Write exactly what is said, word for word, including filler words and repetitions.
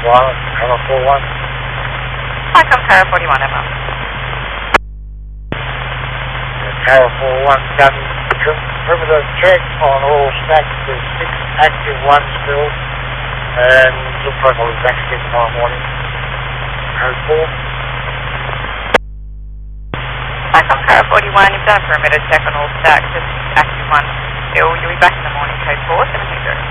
One, Tower four one. Hi, come Tower forty-one, Emma. Tower four one, gun perimeter check on all stacks. There's six active ones still, and looks like I'll be back again tomorrow morning. Code four. Hi, come Tower forty-one. You've done a perimeter check on all stacks. Just active one still. You'll be back in the morning. Code four seven zero.